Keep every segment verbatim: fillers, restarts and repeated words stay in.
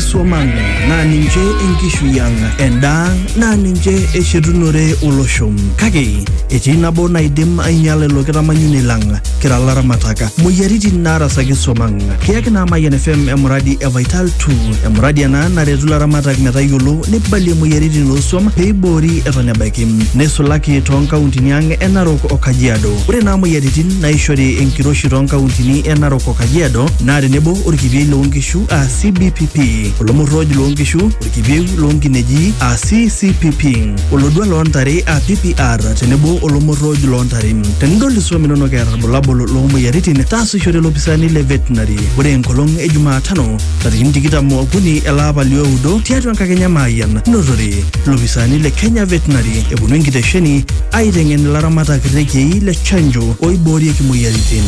iswamang na ninche enkishuyang endang na ninche eshetunore oloshom kake etii nabo naidim ainyala ilo kitamanyune lang kira laramatak moyiaritin naarasaki iswamang kiyaki na Mayan F M emuradi e Vital two emuradi ena naretu laramatak metayiolo nibalie moyiaritin ooswam peibori eton ebaiki nesulaki toonkauntini ang e Narok o Kajiado. Ore naa moyiaritin naishori enkiroshi toonkauntini e Narok o Kajiado naa tenebo orkipiei loonkishu a C B P P, olomorroj loonkishu, orkipiei loonkineji a C C P P, olodua loontare a P P R tenebo olomorroj loontare. Tenidol iswam inonok eeta irbulabul loomoyiaritin taasishore lopisani le veterinary. Ore enkolong e Jumatano tarikini tikitam okuni elaapa lioudo tiatua enkakenya Mayan notore lopisani le Kenya Veterinary eponu enkitesheni aiteng'en ilaramatak irrekiei le chanjo oiboorieki moyiaritin.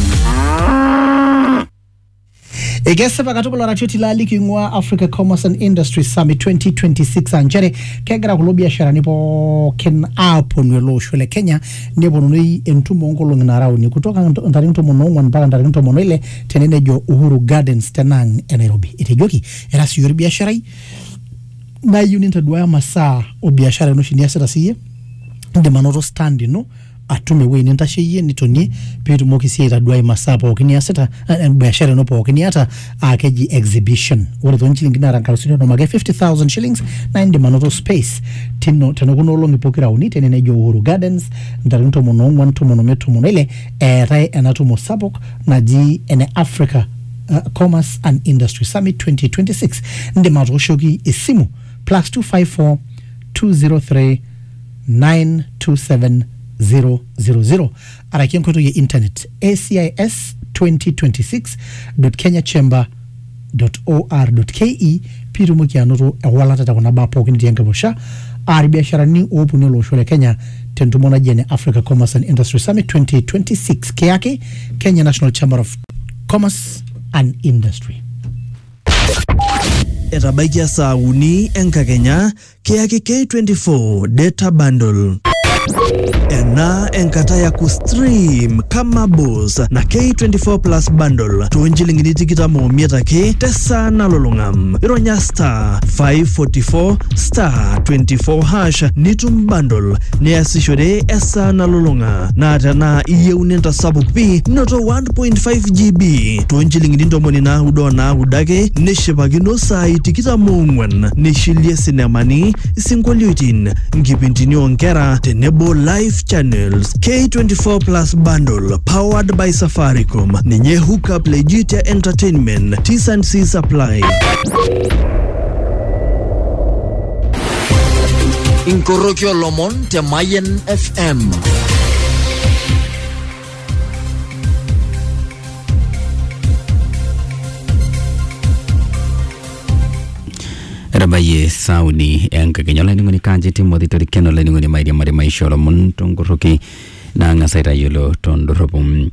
Egesipa katukul aratioti laliki ng'ua Africa Commerce and Industry Summit twenty twenty-six anjere kegira kulo biasharani pookin aaponu ele osho le Kenya neponunui entumo onkolong'i narauni kutoka ntarikini tomon oong'uan mpaka ntarikini tomon oile tenenejo Uhuru Gardens tenang e Nairobi. Etejoki era siiyie orbiasharai nayieu nintaduaya masaa o biashara ino niasita siyie indim anoto stand ino atum ewueji nintasheyie nitonie peetumoki sii aitaduai masaa pookin niasita biashara ino pookin niata aa keji exhibition. Ore toonchilingini naara nkalusuni onom ake fifty thousand shillings naa indim anoto space tino tenekuna olong'i pokira uni tenenejo Uhuru Gardens ntarikini tomon oong'uan tomon omiet tomon oile eetai ena tumo sapuk naji ene Africa uh, Commerce and Industry Summit twenty twenty-six. Indim atooshoki esimu plus two five four two zero three nine two seven zero zero zero araki enkoitoi ya internet A C I S twenty twenty-six dot kenya chamber dot or dot ke piitumoki anoto ewalata tekuna baa pookin etii enkiposha aa irbiasharani ooponu ele osho le Kenya tentumo naji ene Africa Commerce and Industry Summit twenty twenty-six kiyaki Kenya National Chamber of Commerce and Industry. Etabaikia saa uni enkakenya kiyaki K twenty-four data bundle. Ena enkata ya kustream kama boss na K twenty-four plus bundle tuonjilingini tikitam omiet ake tesa nalolungam. Ironya star five forty-four star twenty-four hash nitum bundle niasishore esa nalolunga na tena iyeuni nintasapuk pi noto one point five gigabytes tuonjilingini ntomoni naudo naudake nishipakino sai tikitam ong'uan nishilie sinemani isinkolioitin nkipindini onkera tenebo live channels. K twenty-four plus bundle powered by Safaricom ninye hookup Legitia Entertainment T and C Supply. Inkorokyo Lomon te Mayan F M. Rabaye sauni enkakenya olainining'oni Kaji Timothy Toriken olainining'oni mairiamari maisha olomon tonkoroki na ng'asaita yiolo tondorropu.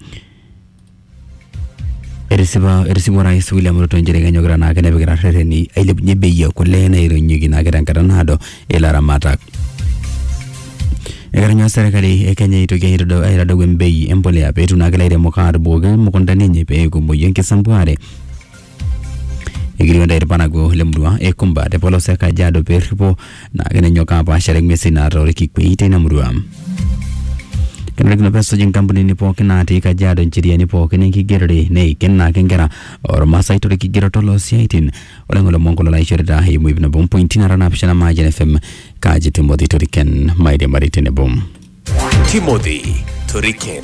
Erisipa erisipa Rais William Ruto njere kenyokita naa kenepikita rreteni ailepunye bei e kule naironyeki naake tenkata naado ilaramatak. Ekenyok serikali e Kenya itoki aitadou embei empolea peetum naake ilairemok aatubukoki imukundani enye peekumoi enkisampuare. Ikiriwanda irpanago lemurua ekumba tepolosa Kajiado perripo na kenenyok apaashare ng'uesin naatoriki kwei teina murua. Kenarikino peesuj inkampunini pookin natii Kajiado ncheriani pookin enkigerore neiken naake nkera ormaasai torkigeroto loosiaitin. Ore ng'olomon kulo laishorita eimu ip nabo mpointi nara naapishana Mayian F M Kaji Timothy Toriken mairiamari tenebo. Timothy Toriken.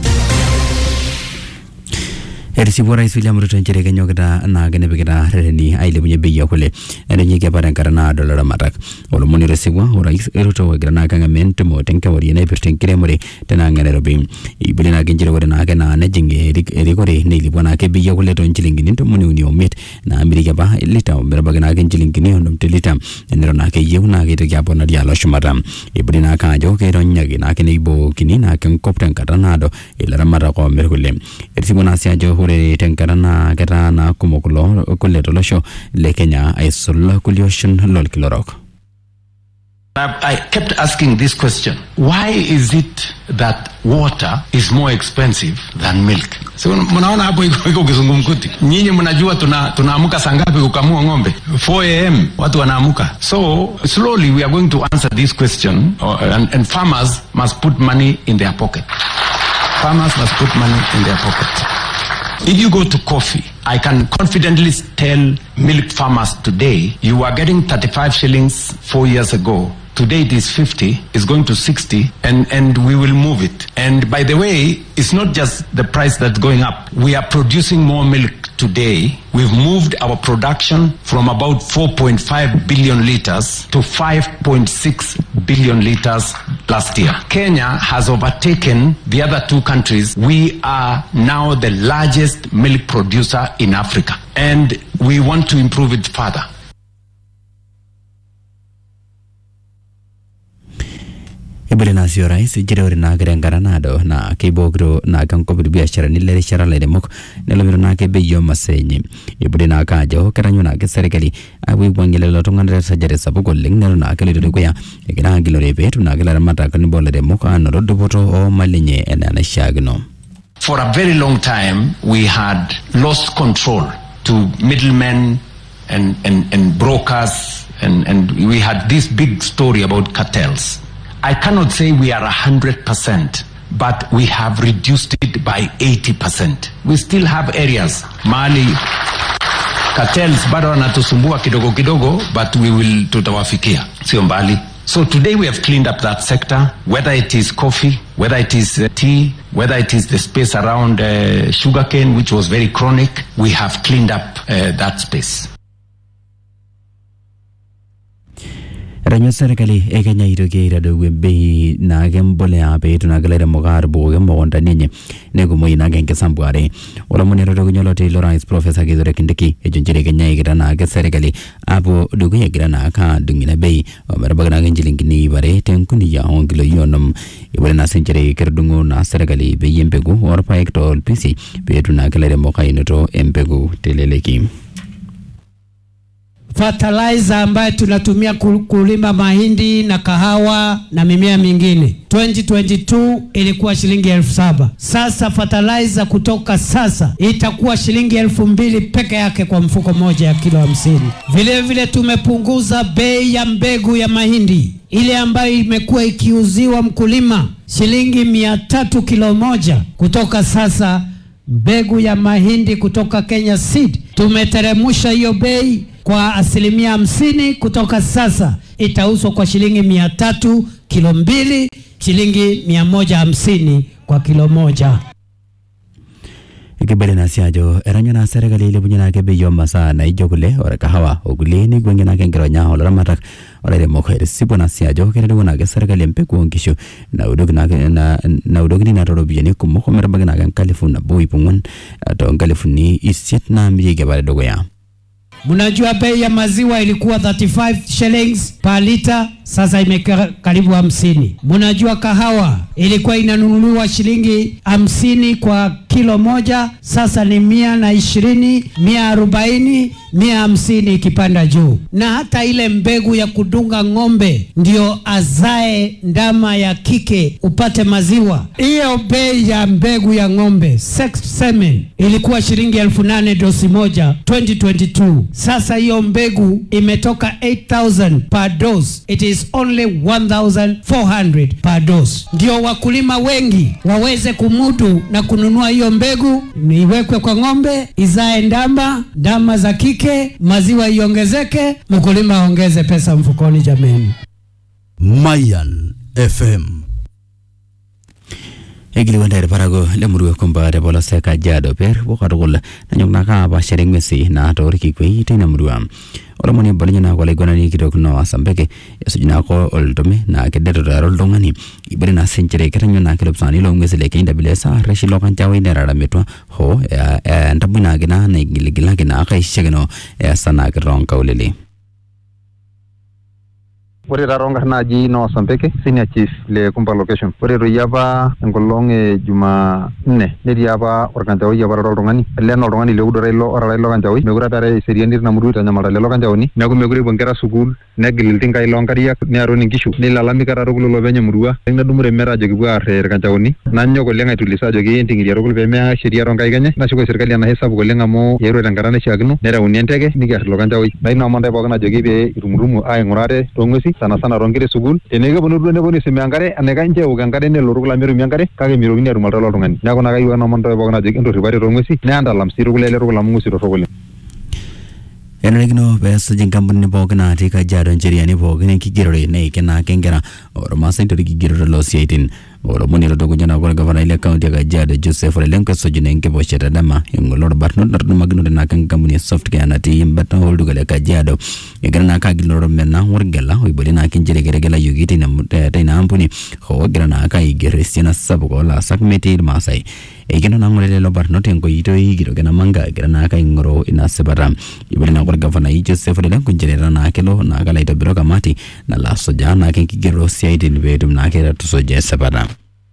Erisipo Rais William Ruto njere kenyokita naa kenepikita rreteni ailepunye bei e kule erenyeki apa tenkata naado ilaramatak. Olomoni otisipua Orais Ruto egira naake ang'amaa entumo tenkewarie naipirta enkiremore tenaang' e Nairobi. Eibili naake njere ore naake naa nejing' erikore neilepua naake bei e kule toonchilingini ntomoni uni omiet naamiriki apa lita ometabaiki naake nchilingini onom te lita eneton naake eyieu naake eitoki aponari alo shumata. Eibili naake ajo keironyaki naake neibookini naake enkop tenkata naado ilaramatak oomirr kule. Etisipua naa sii ajo ore tenkata naa ketaa naa kumok kulo kule tolosho le Kenya aisul kulie oshon lolkila orok. I, I kept asking this question. Why is it that water is more expensive than milk? So mnaona hapo iko iko kizungumkuti. Nyinyi mnajua tuna tunaamuka saa ngapi kukamua ng'ombe? four a m watu wanaamuka. So slowly we are going to answer this question uh, and, and farmers must put money in their pocket. Farmers must put money in their pocket. If you go to coffee, I can confidently tell milk farmers today, you were getting thirty-five shillings four years ago. Today it is fifty, it's going to sixty, and, and we will move it. And by the way, it's not just the price that's going up. We are producing more milk today. We've moved our production from about four point five billion liters to five point six billion liters last year. Kenya has overtaken the other two countries. We are now the largest milk producer in Africa, and we want to improve it further. Ibele na sio rais jirewere na gerengara nado na kibogro na kankobi biashara nile shara le demok nelomiro na ke beyo masenyi ibele na kajo karanyo na ke serikali awi wangele lo tongandre sajare sabugo lengnelo na ke le ya egina gilo rebetu na gela mata kan bole demok anoro doboto o malinye ena na shagno. For a very long time we had lost control to middlemen and and and brokers and and we had this big story about cartels. I cannot say we are one hundred percent, but we have reduced it by eighty percent. We still have areas, Mali, cartels bado wanatusumbua kidogo kidogo, but we will tutawafikia, sio mbali. So today we have cleaned up that sector, whether it is coffee, whether it is uh, tea, whether it is the space around uh, sugarcane, which was very chronic, we have cleaned up uh, that space. Ranyo serikali e Kenya iroge irado webe na gembole abe tunagalera mogar boge monda ninye nego moyi na genke sambuare wala monero dogo nyolo te Lawrence Professor Gizore Kindiki e jonjere Kenya igira na ge serikali abo dogo igira na ka dungina bei omera bagana genjilingini bare tenkuni ya ongilo yonom ibole na senjere kerdungo na serikali be yembegu orpa ektol pc be tunagalera mokaino to embegu teleleki. Fertilizer ambayo tunatumia kulima mahindi na kahawa na mimea mingine twenty twenty-two ilikuwa shilingi elfu saba. Sasa fertilizer kutoka sasa itakuwa shilingi elfu mbili peke yake kwa mfuko moja ya kilo hamsini. Vile vile tumepunguza bei ya mbegu ya mahindi ile ambayo imekuwa ikiuziwa mkulima shilingi mia tatu kilo moja. Kutoka sasa mbegu ya mahindi kutoka Kenya Seed tumeteremusha hiyo bei kwa asilimia hamsini. Kutoka sasa itauzwa kwa shilingi mia tatu kilo mbili, shilingi mia moja hamsini kwa kilo moja. Ikibele na siajo eranyo na serikali ile bunyana ke beyo masa na ijogule ora kahawa ogule ni gwengena ke ngero nya ola matak ola de mokhere sipo na siajo ke de wona ke serikali mpe ku ngisho na udog na na na udog ni na rodo biyeni ku moko mer bagana kan kalifuna boy pungun to kalifuni isiet na mije ke bare dogo ya. Munajua bei ya maziwa ilikuwa thirty-five shillings per liter, sasa imekuwa karibu hamsini. Munajua kahawa ilikuwa inanunuliwa shilingi hamsini kwa kilo moja, sasa ni mia na ishirini, mia arobaini, mia hamsini ikipanda juu. Na hata ile mbegu ya kudunga ng'ombe ndio azae ndama ya kike upate maziwa, hiyo bei ya mbegu ya ng'ombe sex semen ilikuwa shilingi elfu nane dosi moja twenty twenty-two. Sasa hiyo mbegu imetoka eight thousand per dose, it is only one thousand four hundred per dose. Ndio wakulima wengi waweze kumudu na kununua hiyo mbegu, niwekwe kwa ng'ombe izae ndama, ndama za kike, maziwa iongezeke, mkulima aongeze pesa mfukoni jameni. Mayan F M. Egili wanda parago le muru komba de bola seka jado per bokadugul nanyong naka ba sharing mesi na tori ki kwi tina murua ora moni balinya na ko le gona ni kidok no asambeke yasujina ko oldome na kedero rol dongani ibere na senjere ketanyo na kelop sani lo ngese le kenda bilesa reshi lo kan chawi ne rara metwa ho ndabuna gina na giligila gina ka ishegeno sana ke ron kaulele. Mayan F M. Egili wanda parago le muru komba de bola seka jado per bokadugul nanyong naka ba sharing mesi na tori ki kwi tina murua ora moni balinya na ko le gona ni kidok no asambeke yasujina ko oldome na kedero rol dongani ibere na senjere ketanyo na kelop sani lo ngese le kenda bilesa reshi lo kan chawi ne rara metwa ho ndabuna gina na giligila gina ka ishegeno sana ke ron kaulele. Ore taronga naji no Sambeke senior chief le Kumba location. Ore royapa engolong e Juma nne netii apa orkanjaoi apa oltung'ani. Ele na oltung'ani leudore ilo orara ilo kanjaoi. Mekure tare seriani namuru tanyamala lelo kanjaoni. Neeku mekure epuo nkera sukuul negil iltinkai loonkariak nearun inkishu. Nilalamika tatukul lopeny emurua. Nedumure mera ajo kipuo aar irkanjaoni. Nanyok oleng aitulisa ajoki enting'iria tukul pemeya sheria toonkaik enye. Nashuko serkali enashe sapuk oleng amu eetuo tenkata naishiakino nereuni enteke nikiar ilo kanjaoi. Naina omontai pookin ajoki pee itumutumu aing'urare toong'uesi sana sana toonkera sukuul. Tenekeponu duo neponu aisumia enkare enaika nche eok enkare nelo tukul amu etumi enkare kake mitokini aatum oltau loltung'ani. Neeku naa kayieu ena omontai pookin ajoki entorripari toong'uesi neandalam sii tukul ele tukul amu ng'uesi torrok oleng. Enarikino peesuj inkampunini pookin natii Kajiado ncheriani pookin enkigerore neikenaki inkera ormaasai torkigerore loosiaitin. Olomoni lotukunya na kwa gavana ile kaunti ya Kajiado Joseph Ole Lenku esujuna enkiposhe tedama engolor barnot natudumakinote nake enkampuni Softcare natii mbata olduka le Kajiado egira nake agiloro mena orgela oibole nake njere geregela yugiti teina ampuni hoo egira nake aiger esiana sapuk oolaasak metii irmaasai. Eikeno naa ng'ole lelo barnot enkoitoi igiroke namanga egira nake aing'oru ina sipata. Ibole nake orgavana Joseph Ole Lenku njere naa kelo nake alaitobiro kamati nalo asujaa nake enkigerore osiaitin peetum nake atusuja esipata.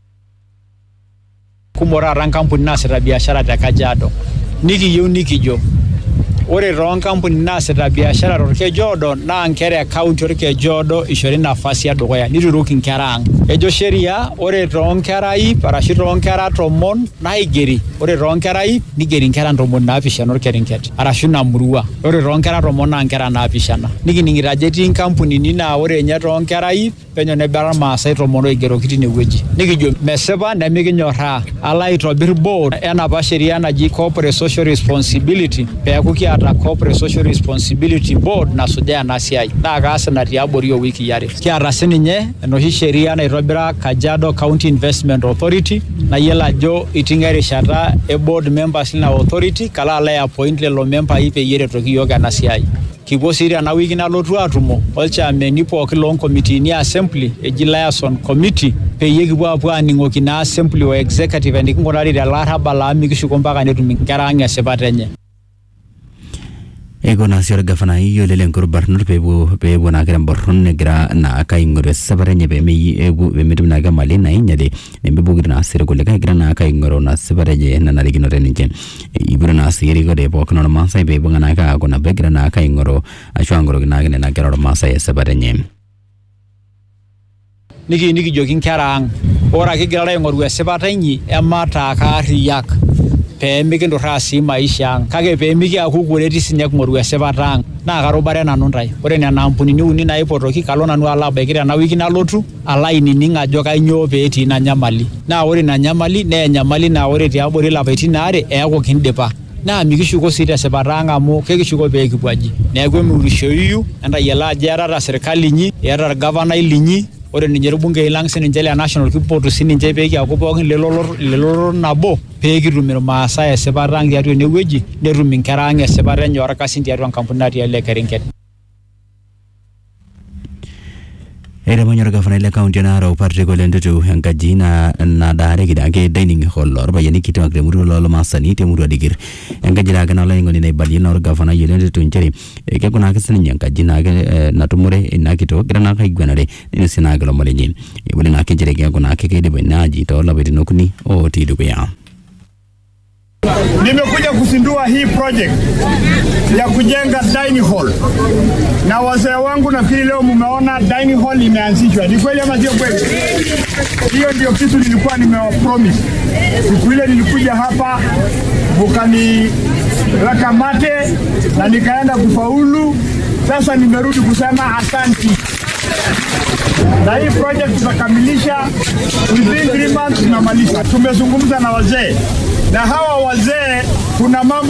Kumorara nkampuni naasita biashara te Kajiado nikiyieu nikijo ore too nkampuni naasita biashara torkejodo naa nkera e kaunti orkejodo ishori nafasi edukuya nituruki nkera ang'. Ejo sheria ore too nkera ip arashu too nkera tomon naigeri ore too nkera ip nigeri nkera ntomoni naapishana orkerenket arashu ina murua. Ore too nkera tomon naa nkera naapishana. Nikining'ito ajo etii nkampunini naa ore nye too nkera ip penyo nebera irmaasai tomon oigeroki tinewueji. Nikijo mesipa nemikinyorraa alo aitobirr board enapa sheria naji corporate social responsibility peeku kiata corporate social responsibility board nasujaa ena siai. Naa kaas ina tiabori owikii are. Kiata sininye enoshi sheria naitobira Kajiado County Investment Authority nayiolo ajo iting'a erishata e board members lina authority kalo alo aiappoint lelo membai peyie eretoki yiok ena siai. Kipuo sii tena wiki nalotu atumo olchairmani pookin loonkomitiini assembly eji liaison committee peyie kipuo apuo aaning'oki naa assembly o executive enikinkunari tele arrabal amu mikishuko mpaka netum inkera ang' esipata enye. Ego na sio gavana hiyo Ole Lenku barnot peepuo peepuo naa kiremborron egira naa kaing'oru esipata enye peemetum naake mali nainyali nemibukito naa serkali egira naa kaing'oru ina sipata enye nanarikinote ninche. Ibure naa sii erikore pookin ormaasai peibung'a naake aaku nabo egira naa kaing'oru ashu aing'oroki naake nena kera ormaasai esipata enye. Niki nikijoki nkera ang' ore ake kigira aing'oru esipata inyi emataa kaarriyak peemikinturraa sii maisha ang' kake peemikiaku kureti sinye king'oru esipata ang' naa karubare nanu ntae. Ore nena ampunini uni naipotoki kalo nanu alo abaiki tena wiki nalotu alo ainining' ajo kainyoo peetii ina nyamali. Naa ore ina nyamali naa enyamali naa ore tiabori ilapaitin aare eeku kindipa. Naa mikishuko sii tesipata ang' amu kekishuko pee kipuo aji. Neeku emiurishoiyu entayiolo ajo iatata serkali inyi, iatata orgavanai linyi, ore ninye irbungei lang' sininche le national kipotu sininche pee kiaku pookin lelolor nabo pee kitum irmaasai esipata ang' tiatua enewueji netum inkera ang' esipata enye orkasin tiatua enkampuni natii ele kerenket. Eremonyor gavana ile kaunti na Narok Patrick Ole Ntutu enkaji na nadaare kidake dining hall orbayani kitwa kremuru lolo masani temuru adigir enkaji na kana laingo ni naibali na gavana Ole Ntutu njeri kekuna kisini enkaji na natumure ina kito kirana kaigwanare ni sinaga lomolenyi ibule na kinjere kekuna kekede banaji tola betinokuni o tidukuya. Nimekuja kuzindua hii project ya kujenga dining hall. Na wazee wangu nafikiri leo mmeona dining hall imeanzishwa. Ni kweli ama sio kweli? Hiyo ndio kitu nilikuwa nimewapromise. Siku ile nilikuja hapa mukani rakamate na nikaenda kufaulu. Sasa nimerudi kusema asante. Na hii project tutakamilisha within three months tunamaliza. Tumezungumza na wazee. Na hawa wazee kuna mambo